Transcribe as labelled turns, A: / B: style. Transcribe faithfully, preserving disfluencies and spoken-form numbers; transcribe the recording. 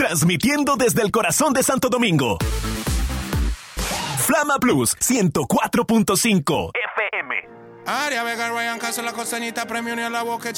A: Transmitiendo desde el corazón de Santo Domingo. Flama Plus ciento cuatro punto cinco F M.
B: Aria Vega, Ryan Castro, la costeñita, premio ni a la boca.